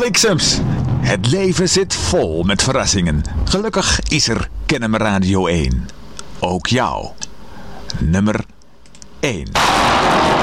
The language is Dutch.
bliksems! Het leven zit vol met verrassingen. Gelukkig is er Kennemer Radio 1. Ook jou. Nummer 1.